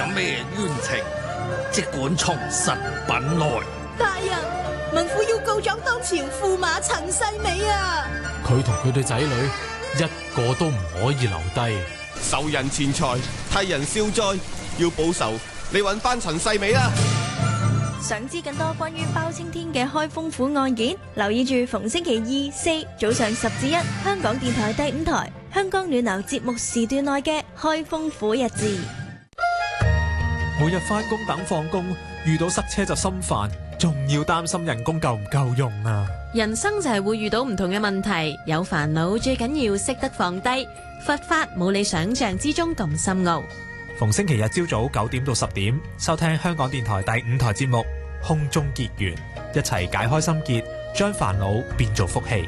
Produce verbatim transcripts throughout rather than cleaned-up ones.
有咩冤情，即管從實稟來。 大人，民婦要告狀當朝駙馬陳世美啊！ 佢同佢對仔女一個都唔可以留低。 受人錢財，替人消災，要報仇，你揾翻陳世美啦！ 想知更多關於包青天嘅開封府案件，留意住逢星期二、四早上十至一，香港電台第五台香港暖流節目時段內嘅開封府日誌。 每日翻工等放工，遇到塞車就心煩，仲要擔心人工夠唔夠用啊！ 人生就係會遇到唔同嘅問題，有煩惱最緊要識得放低。佛法冇你想象之中咁深奧。 逢星期日朝早九點到十點，收聽香港電台第五台節目《空中結緣》，一齊解開心結，將煩惱變做福氣。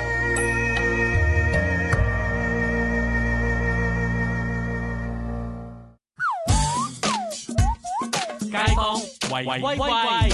街坊喂喂喂喂！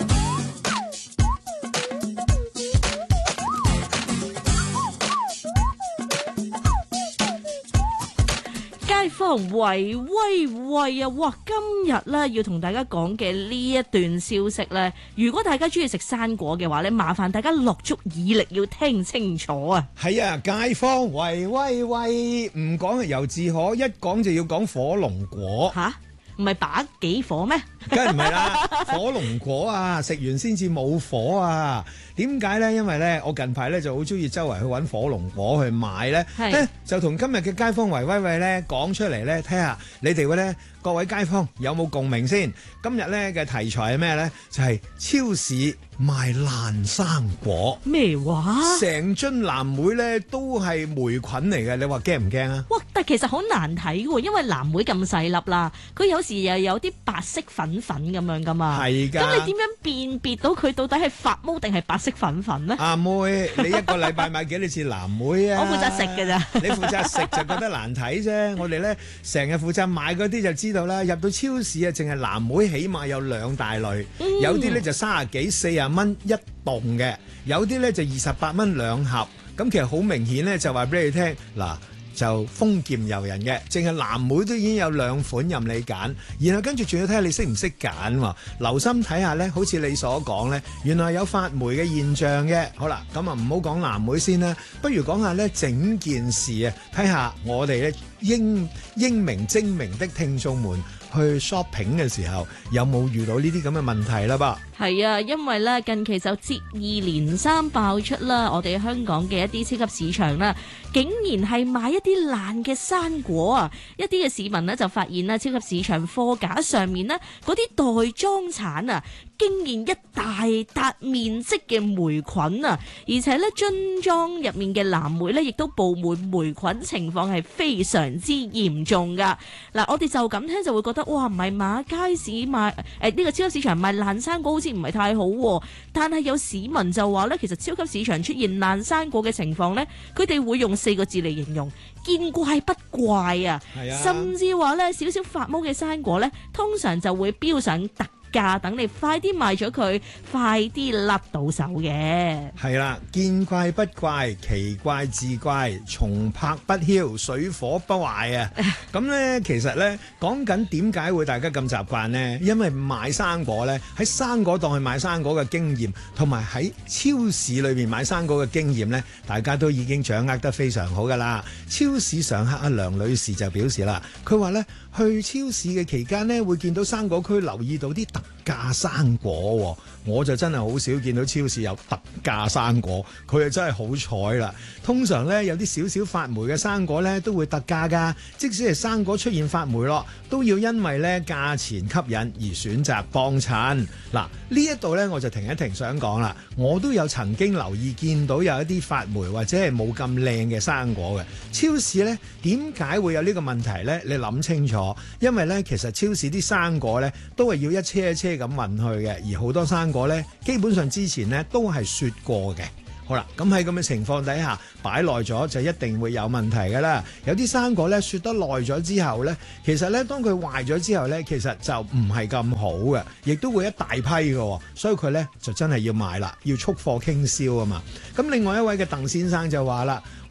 街坊喂喂喂啊！哇，今日咧要同大家講嘅呢一段消息咧，如果大家中意食生果嘅話咧，麻煩大家落足耳力要聽清楚啊！ 係啊，街坊喂喂喂，唔講係由自可，一講就要講火龍果。 吓？唔係把幾火咩？ 梗係唔係啦，火龍果啊，食完先至冇火啊！點解咧？因為咧，我近排咧就好中意周圍去揾火龍果去買咧，咧就同今日嘅街坊喂喂喂咧講出嚟咧，睇下你哋會咧各位街坊有冇共鳴先？今日咧嘅題材係咩咧？就係、是、超市賣爛生果。 咩話？ 成樽藍莓咧都係霉菌嚟嘅，你話驚唔驚啊？ 哇！但其實好難睇嘅喎，因為藍莓咁細粒啦，佢有時又有啲白色粉粉咁樣噶嘛。 係㗎。 咁你點樣辨別到佢到底係發毛定係白色粉粉咧？ 阿妹，你一個禮拜買幾多次藍莓啊？ 我負責食㗎咋。 你負責食就覺得難睇啫。我哋咧成日負責買嗰啲就知道啦。入到超市啊，淨係藍莓起碼有兩大類，嗯、有啲咧就三十幾、四十蚊一棟嘅，有啲咧就二十八蚊兩盒。咁其實好明顯咧，就話俾你聽嗱。就豐儉由人嘅，淨係藍莓都已經有兩款任你揀，然後跟住仲要睇下你識唔識揀喎。留心睇下咧，好似你所講咧，原來有發霉嘅現象嘅。好啦，咁啊唔好講藍莓先啦，不如講下咧整件事啊，睇下我哋咧英英明精明的聽眾們去 shopping 嘅時候有冇遇到呢啲咁嘅問題啦噃？ 係啊，因為咧近期就接二連三爆出啦，我哋香港嘅一啲超級市場啦，竟然係賣一啲爛嘅生果啊！一啲嘅市民呢，就發現啦，超級市場貨架上面呢，嗰啲袋裝橙啊，竟然一大笪面積嘅霉菌啊！而且咧樽裝入面嘅藍莓咧，亦都布滿霉菌，情況係非常之嚴重噶。嗱，我哋就咁聽就會覺得哇，唔係嘛？街市賣誒呢個超級市場賣爛生果好似唔係太好喎。但係有市民就話咧，其實超級市場出現爛生果嘅情況咧，佢哋會用四個字嚟形容：見怪不怪啊！ 係啊，甚至話咧，少少發毛嘅生果咧，通常就會標上特價，等你快啲賣咗佢，快啲甩到手嘅。 係啦，見怪不怪，奇怪自怪，松柏不囂，水火不壞啊！咁咧，其實咧講緊點解會大家咁習慣呢？因為買生果咧，喺生果檔去買生果嘅經驗，同埋喺超市裏邊買生果嘅經驗咧，大家都已經掌握得非常好噶啦。超市常客阿梁女士就表示啦，佢話咧去超市嘅期間呢，會見到生果區留意到啲特價生果，我就真係好少見到超市有特價生果，佢就真係好彩啦。通常呢，有啲少少發霉嘅生果呢都會特價㗎，即使係生果出現發霉咯，都要因為呢價錢吸引而選擇幫襯。嗱，呢一度呢，我就停一停想講啦，我都有曾經留意見到有一啲發霉或者係冇咁靚嘅生果嘅。超市呢，點解會有呢個問題呢？你諗清楚，因為呢，其實超市啲生果呢都係要一車一車咁運去嘅，而好多生果呢，基本上之前呢都係雪過嘅。好啦，咁喺咁嘅情況底下，擺耐咗就一定會有問題㗎啦。有啲生果呢，雪得耐咗之後呢，其實呢，當佢壞咗之後呢，其實就唔係咁好嘅，亦都會一大批嘅，所以佢呢，就真係要買啦，要速貨傾銷啊嘛。咁另外一位嘅鄧先生就話啦，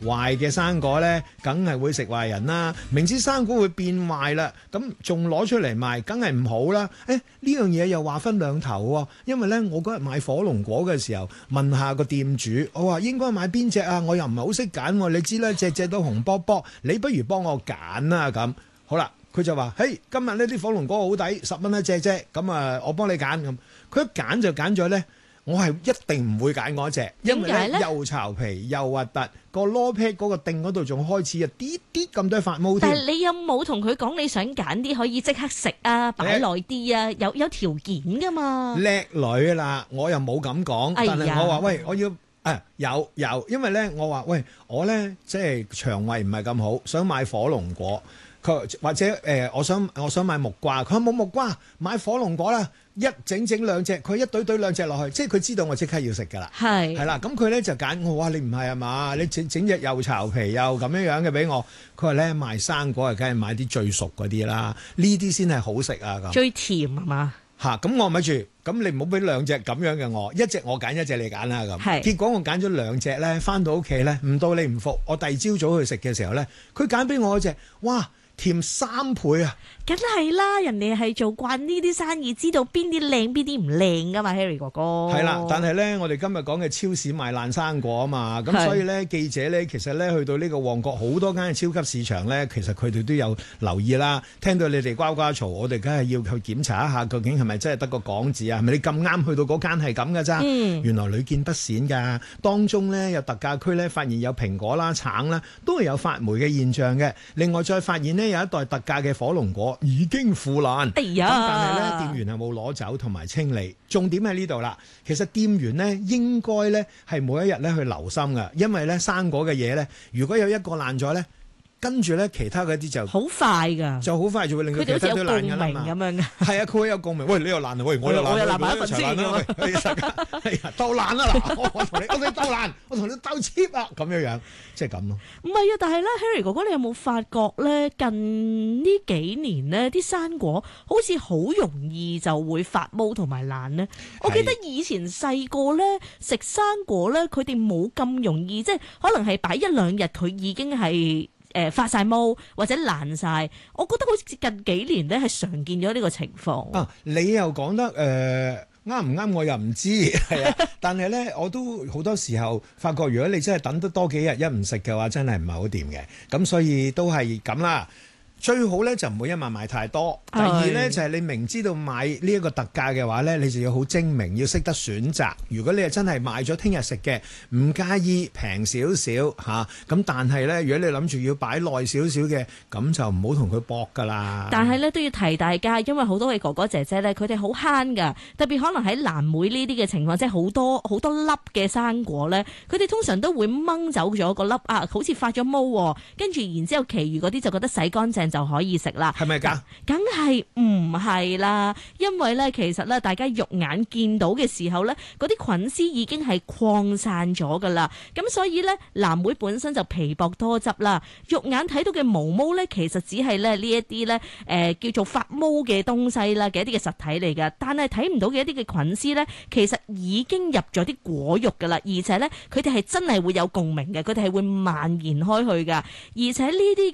壞嘅生果咧，梗係會食壞人啦。明知生果會變壞啦，咁仲攞出嚟賣，梗係唔好啦。誒呢樣嘢又話分兩頭喎，因為咧我嗰日買火龍果嘅時候，問下個店主，我話應該買邊隻啊？我又唔係好識揀喎，你知啦，隻隻都紅卜卜，你不如幫我揀啦咁。好啦。佢就話：嘿，今日呢啲火龍果好抵，十蚊一隻啫。咁啊，我幫你揀咁。佢一揀就揀咗咧，我係一定唔會揀嗰隻，因為咧又巢皮又核突，個攞皮嗰個頂嗰度仲開始有啲啲咁多發毛添。 但係你有冇同佢講你想揀啲可以即刻食啊，擺耐啲啊？有有條件㗎嘛？ 叻女啦，我又冇咁講， 哎、 但係我話喂，我要啊有有，因為咧我話喂，我咧即係腸胃唔係咁好，想買火龍果。佢或者誒、呃，我想我想買木瓜，佢話冇木瓜，買火龍果啦，一整整兩隻，佢一堆堆兩隻落去，即係佢知道我即刻要食㗎啦。係係啦，咁佢咧就揀我話你唔係啊嘛，你整整隻又巢皮又咁樣樣嘅俾我。佢話咧賣生果啊，梗係買啲最熟嗰啲啦，呢啲先係好食啊咁。最甜係嘛？嚇咁我咪住，咁你唔好俾兩隻咁樣嘅我，一隻我揀，一隻你揀啦咁。係結果我揀咗兩隻咧，翻到屋企咧，唔到你唔服，我第二朝早去食嘅時候咧，佢揀俾我嗰隻，哇！甜三倍啊！ 梗係啦，人哋係做慣呢啲生意，知道邊啲靚邊啲唔靚噶嘛 ，Harry 哥哥。係啦，但係咧，我哋今日講嘅超市賣爛生果啊嘛，咁所以咧，記者咧，其實咧去到呢個旺角好多間嘅超級市場咧，其實佢哋都有留意啦。聽到你哋呱呱嘈，我哋梗係要去檢查一下，究竟係咪真係得個講字啊？係咪你咁啱去到嗰間係咁噶咋？嗯、原來屢見不鮮㗎，當中咧有特價區咧，發現有蘋果啦、橙啦，都係有發霉嘅現象嘅。另外再發現呢，有一袋特價嘅火龍果已經腐爛，哎呀！咁但係咧，店員係冇攞走同埋清理。重點喺呢度啦。其實店員呢應該咧係每一日咧去留心㗎，因為咧生果嘅嘢咧，如果有一個爛咗咧，跟住咧其他嗰啲就好快㗎，就好快就會令到其他都爛㗎啦嘛。咁樣嘅係啊，佢會有共鳴。喂，你又爛啊！喂，我又爛，我又爛埋一份先㗎。係啊，鬥爛啊嗱！我我同你，我同你鬥爛，我同你鬥 cheap 啊！咁樣樣。即係咁咯，唔係啊！但係咧 ，Harry 哥哥，你有冇發覺咧？近呢幾年咧，啲生果好似好容易就會發毛同埋爛咧。我記得以前細個咧食生果咧，佢哋冇咁容易，即係可能係擺一兩日，佢已經係誒、呃、發晒毛或者爛晒。我覺得好似近幾年咧係常見咗呢個情況。啊， 你又講得誒？呃啱唔啱我又唔知，係啊！但係咧，我都好多時候發覺，如果你真係等得多幾日一唔食嘅話，真係唔係好掂嘅。咁所以都係咁啦。最好咧就唔會一晚買太多。第二咧就係你明知道買呢一個特價嘅話咧，你就要好精明，要識得選擇。如果你係真係買咗聽日食嘅，唔介意平少少嚇。咁但係咧，如果你諗住要擺耐少少嘅，咁就唔好同佢搏噶啦。 但係咧都要提大家，因為好多嘅哥哥姐姐咧，佢哋好慳噶，特別可能喺藍莓呢啲嘅情況，即係好多好多粒嘅生果咧，佢哋通常都會掹走咗個粒啊，好似發咗毛，跟住然之後，其餘嗰啲就覺得洗乾淨就可以食啦，係咪㗎？梗係唔係啦，因為咧其實咧大家肉眼見到嘅時候咧，嗰啲菌絲已經係擴散咗㗎啦，咁所以咧藍莓本身就皮薄多汁啦，肉眼睇到嘅毛毛咧其實只係咧呢一啲咧誒叫做發毛嘅東西啦嘅一啲嘅實體嚟㗎，但係睇唔到嘅一啲嘅菌絲咧，其實已經入咗啲果肉㗎啦，而且咧佢哋係真係會有共鳴嘅，佢哋係會蔓延開去㗎，而且呢啲